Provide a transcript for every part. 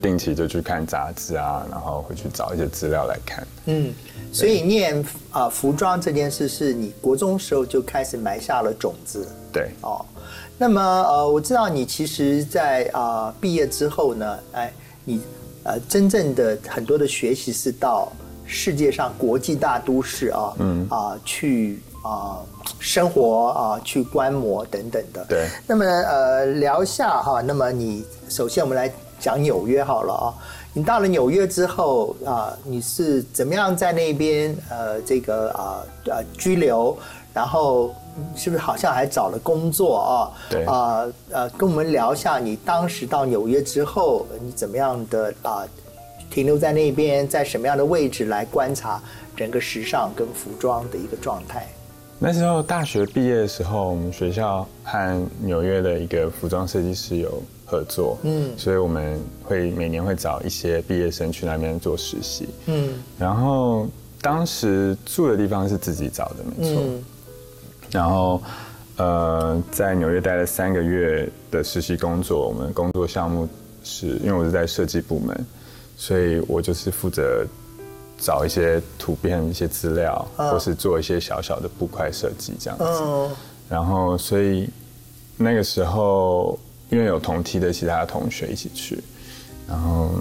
定期就去看杂志啊，然后会去找一些资料来看。 所以念服装这件事是你国中时候就开始埋下了种子。 对。 那么我知道你其实在毕业之后呢，你真正的很多的学习是到世界上国际大都市去生活去观摩等等的。 对。 那么聊一下那么你首先我们来讲纽约好了你到了纽约之后你是怎么样在那边居留，然后是不是好像还找了工作对。 跟我们聊一下你当时到纽约之后你怎么样的停留在那边，在什么样的位置来观察整个时尚跟服装的一个状态。 那时候大学毕业的时候，我们学校和纽约的一个服装设计师有合作，所以我们每年会找一些毕业生去那边做实习，然后当时住的地方是自己找的，没错，然后在纽约待了3个月的实习工作，我们工作项目是因为我是在设计部门，所以我就是负责找一些图片、一些资料，或是做一些小小的布块设计这样子。然后，所以那个时候，因为有同梯的其他同学一起去，然后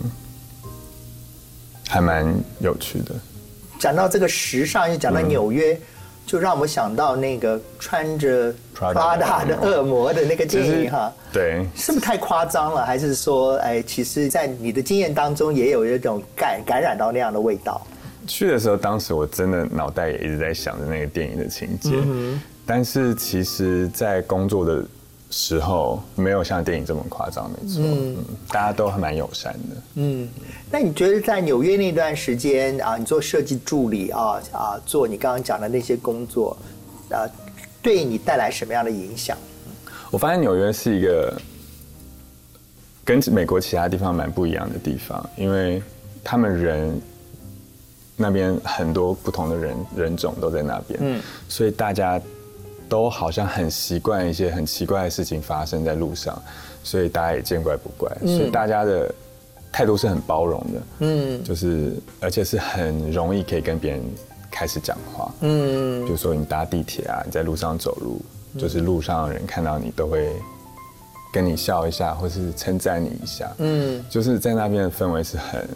还蛮有趣的。 讲到这个时尚，又讲到纽约，就让我们想到那个穿着 Prada 的恶魔的那个电影对， 是不是太夸张了？还是说，其实，在你的经验当中，也有一种感染到那样的味道？ 去的时候，当时我真的脑袋也一直在想着那个电影的情节，但是其实，在工作的时候，没有像电影这么夸张，没错，大家都还蛮友善的。 那你觉得在纽约那段时间你做设计助理做你刚刚讲的那些工作，对你带来什么样的影响？ 我发现纽约是一个跟美国其他地方蛮不一样的地方，因为他们那边很多不同的人种都在那边，所以大家都好像很习惯一些很奇怪的事情发生在路上，所以大家也见怪不怪，所以大家的态度是很包容的，就是而且是很容易可以跟别人开始讲话，比如说你搭地铁啊，你在路上走路，就是路上的人看到你都会跟你笑一下，或是称赞你一下，就是在那边的氛围是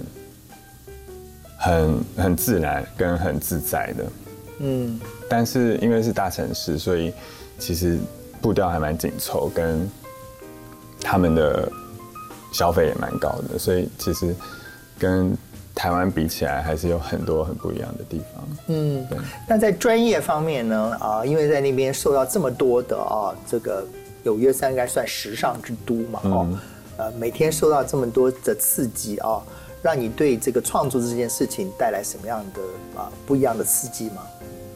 很自然跟很自在的，但是因为是大城市，所以其实步调还蛮紧凑，跟他们的消费也蛮高的，所以其实跟台湾比起来，还是有很多很不一样的地方。对。 那在专业方面呢？因为在那边受到这么多的这个纽约应该算时尚之都嘛，每天受到这么多的刺激让你对这个创作这件事情带来什么样的不一样的刺激吗？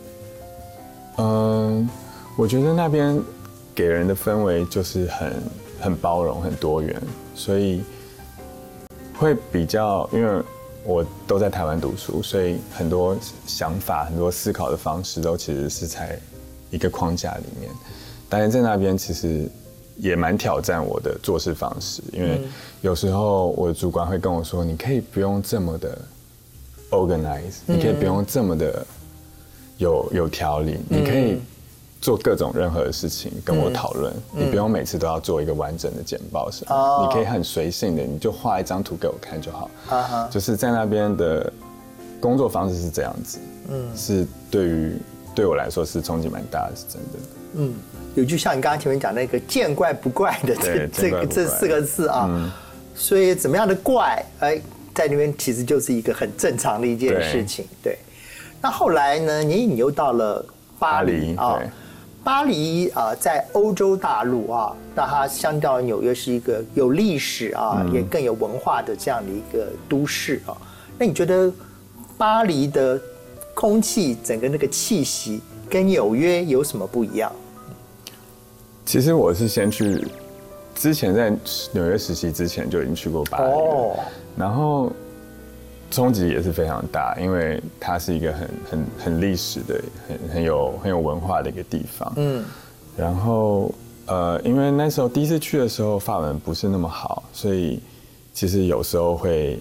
我觉得那边给人的氛围就是很包容、很多元，所以会比较，因为我都在台湾读书，所以很多想法、很多思考的方式都其实是在一个框架里面。但是在那边其实也蛮挑战我的做事方式，因为有时候我的主管会跟我说：“你可以不用这么的 organize，你可以不用这么的有条理，你可以做各种任何的事情跟我讨论，你不用每次都要做一个完整的简报什么，你可以很随性的，你就画一张图给我看就好。就是在那边的工作方式是这样子，是对我来说是冲击蛮大的，是真的。 有句像你刚刚前面讲那个见怪不怪的这4个字所以怎么样的怪，在那边其实就是一个很正常的一件事情。对。那后来呢？你又到了巴黎巴黎在欧洲大陆那它相较于纽约是一个有历史也更有文化的这样的一个都市那你觉得巴黎的空气整个那个气息跟纽约有什么不一样？ 其实我是先去，之前在纽约实习之前就已经去过巴黎了，然后冲击也是非常大，因为它是一个很历史的、很有文化的一个地方。然后因为那时候第一次去的时候法文不是那么好，所以其实有时候会